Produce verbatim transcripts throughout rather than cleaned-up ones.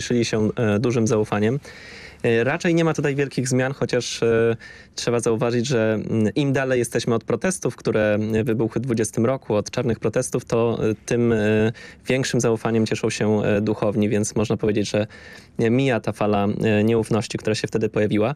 cieszyli się dużym zaufaniem. Raczej nie ma tutaj wielkich zmian, chociaż e, trzeba zauważyć, że im dalej jesteśmy od protestów, które wybuchły w dwudziestym roku, od czarnych protestów, to tym e, większym zaufaniem cieszą się e, duchowni, więc można powiedzieć, że mija ta fala e, nieufności, która się wtedy pojawiła.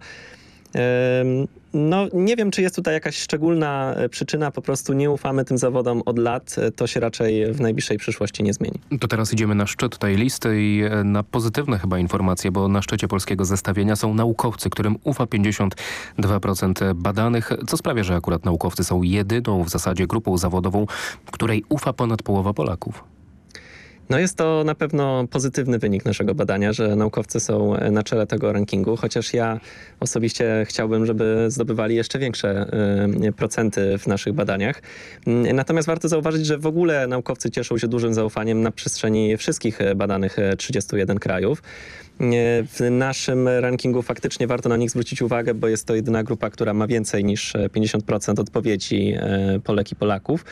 No nie wiem, czy jest tutaj jakaś szczególna przyczyna, po prostu nie ufamy tym zawodom od lat, to się raczej w najbliższej przyszłości nie zmieni. To teraz idziemy na szczyt tej listy i na pozytywne chyba informacje, bo na szczycie polskiego zestawienia są naukowcy, którym ufa pięćdziesiąt dwa procent badanych, co sprawia, że akurat naukowcy są jedyną w zasadzie grupą zawodową, której ufa ponad połowa Polaków. No jest to na pewno pozytywny wynik naszego badania, że naukowcy są na czele tego rankingu, chociaż ja osobiście chciałbym, żeby zdobywali jeszcze większe y, procenty w naszych badaniach. Natomiast warto zauważyć, że w ogóle naukowcy cieszą się dużym zaufaniem na przestrzeni wszystkich badanych trzydziestu jeden krajów. W naszym rankingu faktycznie warto na nich zwrócić uwagę, bo jest to jedyna grupa, która ma więcej niż pięćdziesiąt procent odpowiedzi Polek i Polaków.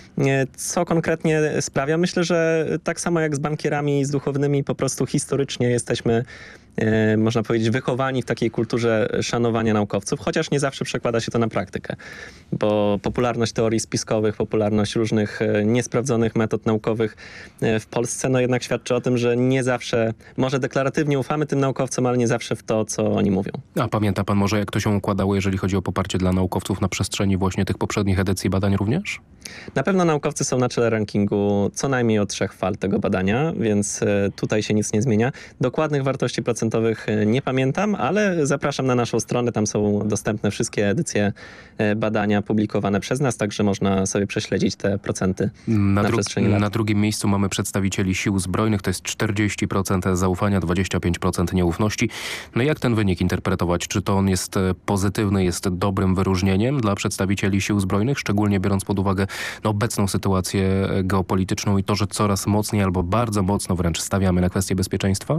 Co konkretnie sprawia? Myślę, że tak samo jak z bankierami i z duchownymi, po prostu historycznie jesteśmy, e, można powiedzieć, wychowani w takiej kulturze szanowania naukowców, chociaż nie zawsze przekłada się to na praktykę, bo popularność teorii spiskowych, popularność różnych e, niesprawdzonych metod naukowych e, w Polsce, no jednak świadczy o tym, że nie zawsze, może deklaratywnie ufamy tym naukowcom, ale nie zawsze w to, co oni mówią. A pamięta pan może, jak to się układało, jeżeli chodzi o poparcie dla naukowców na przestrzeni właśnie tych poprzednich edycji badań również? Na pewno naukowcy są na czele rankingu co najmniej od trzech fal tego badania, więc tutaj się nic nie zmienia. Dokładnych wartości procentowych nie pamiętam, ale zapraszam na naszą stronę. Tam są dostępne wszystkie edycje badania publikowane przez nas, także można sobie prześledzić te procenty na, na przestrzeni lat. Na drugim miejscu mamy przedstawicieli Sił Zbrojnych. To jest czterdzieści procent zaufania, dwadzieścia pięć procent nieufności. No jak ten wynik interpretować? Czy to on jest pozytywny, jest dobrym wyróżnieniem dla przedstawicieli Sił Zbrojnych, szczególnie biorąc pod uwagę no, obecną sytuację geopolityczną i to, że coraz mocniej albo bardzo mocno wręcz stawiamy na kwestię bezpieczeństwa?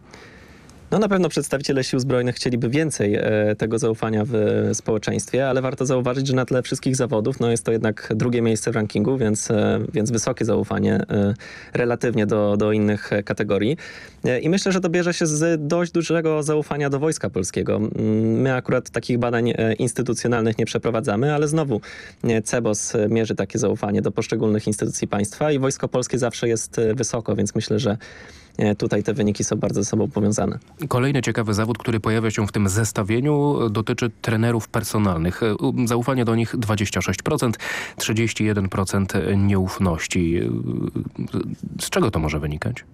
No na pewno przedstawiciele Sił Zbrojnych chcieliby więcej e, tego zaufania w społeczeństwie, ale warto zauważyć, że na tle wszystkich zawodów no jest to jednak drugie miejsce w rankingu, więc, e, więc wysokie zaufanie e, relatywnie do, do innych kategorii. E, I myślę, że to bierze się z dość dużego zaufania do Wojska Polskiego. My akurat takich badań e, instytucjonalnych nie przeprowadzamy, ale znowu e, CEBOS mierzy takie zaufanie do poszczególnych instytucji państwa i Wojsko Polskie zawsze jest wysoko, więc myślę, że tutaj te wyniki są bardzo ze sobą powiązane. Kolejny ciekawy zawód, który pojawia się w tym zestawieniu, dotyczy trenerów personalnych. Zaufanie do nich dwadzieścia sześć procent, trzydzieści jeden procent nieufności. Z czego to może wynikać?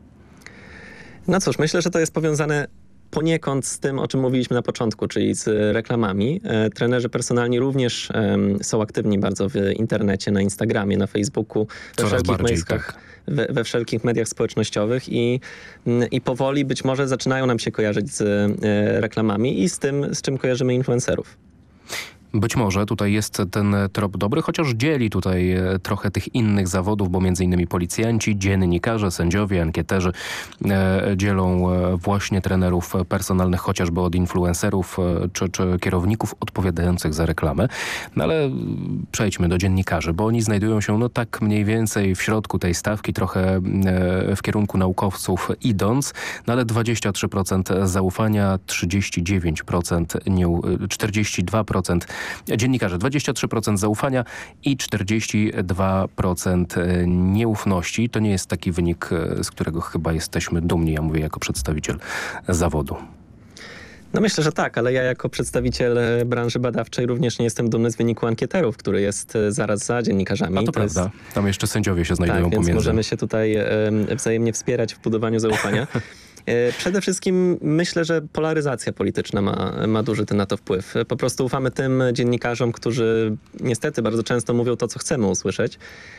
No cóż, myślę, że to jest powiązane poniekąd z tym, o czym mówiliśmy na początku, czyli z reklamami. E, trenerzy personalni również e, są aktywni bardzo w internecie, na Instagramie, na Facebooku, we Coraz wszelkich bardziej, mediach, tak. we, we wszelkich mediach społecznościowych i, i powoli być może zaczynają nam się kojarzyć z e, reklamami i z tym, z czym kojarzymy influencerów. Być może tutaj jest ten trop dobry, chociaż dzieli tutaj trochę tych innych zawodów, bo między innymi policjanci, dziennikarze, sędziowie, ankieterzy e, dzielą właśnie trenerów personalnych, chociażby od influencerów e, czy, czy kierowników odpowiadających za reklamę. No ale przejdźmy do dziennikarzy, bo oni znajdują się no tak mniej więcej w środku tej stawki, trochę e, w kierunku naukowców idąc, no ale dwadzieścia trzy procent zaufania, trzydzieści dziewięć procent, nie, czterdzieści dwa procent dziennikarze, dwadzieścia trzy procent zaufania i czterdzieści dwa procent nieufności. To nie jest taki wynik, z którego chyba jesteśmy dumni, ja mówię jako przedstawiciel zawodu. No myślę, że tak, ale ja jako przedstawiciel branży badawczej również nie jestem dumny z wyniku ankieterów, który jest zaraz za dziennikarzami. A to, to prawda. Jest... Tam jeszcze sędziowie się znajdują tak, pomiędzy. Więc możemy się tutaj e, wzajemnie wspierać w budowaniu zaufania. Przede wszystkim myślę, że polaryzacja polityczna ma, ma duży na to wpływ. Po prostu ufamy tym dziennikarzom, którzy niestety bardzo często mówią to, co chcemy usłyszeć,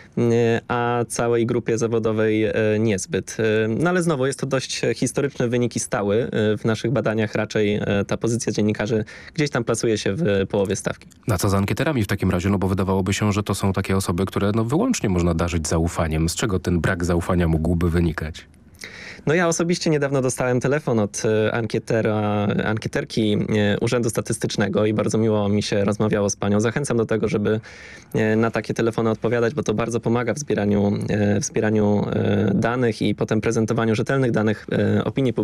a całej grupie zawodowej niezbyt. No ale znowu jest to dość historyczny wynik i stały. W naszych badaniach raczej ta pozycja dziennikarzy gdzieś tam plasuje się w połowie stawki. A co z ankieterami w takim razie? No bo wydawałoby się, że to są takie osoby, które no wyłącznie można darzyć zaufaniem. Z czego ten brak zaufania mógłby wynikać? No ja osobiście niedawno dostałem telefon od ankietera, ankieterki Urzędu Statystycznego i bardzo miło mi się rozmawiało z panią. Zachęcam do tego, żeby na takie telefony odpowiadać, bo to bardzo pomaga w zbieraniu, w zbieraniu danych i potem prezentowaniu rzetelnych danych opinii publicznej.